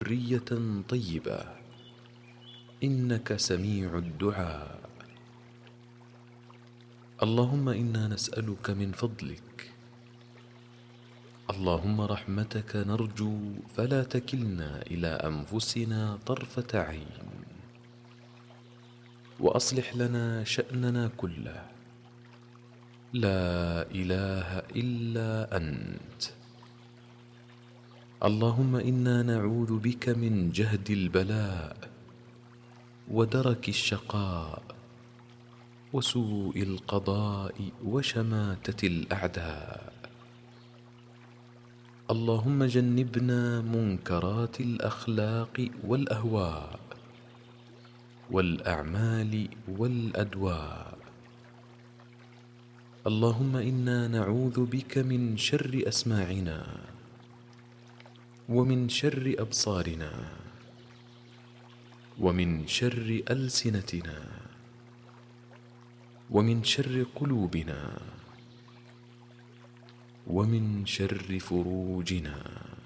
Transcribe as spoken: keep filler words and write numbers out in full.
ذرية طيبة إنك سميع الدعاء. اللهم إنا نسألك من فضلك، اللهم رحمتك نرجو فلا تكلنا إلى أنفسنا طرفة عين، وأصلح لنا شأننا كله، لا إله إلا أنت. اللهم إنا نعوذ بك من جهد البلاء ودرك الشقاء وسوء القضاء وشماتة الأعداء. اللهم جنبنا منكرات الأخلاق والأهواء والأعمال والأدواء. اللهم إنا نعوذ بك من شر أسماعنا ومن شر أبصارنا ومن شر ألسنتنا ومن شر قلوبنا ومن شر فروجنا.